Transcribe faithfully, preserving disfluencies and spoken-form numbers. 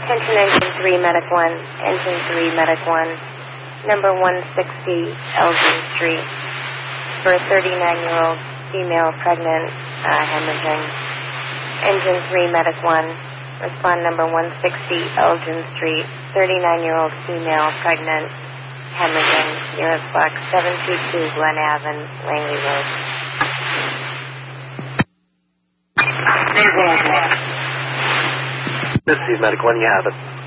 Attention Engine three, Medic one. Engine three, Medic one. Number one sixty, Elgin Street. For a thirty-nine-year-old female pregnant, uh, hemorrhaging. Engine three, Medic one. Respond number one sixty, Elgin Street. thirty-nine-year-old female pregnant, hemorrhaging. Nearest box seven two two, Glen Avenue, Langley Road. This is Medic one, you have it.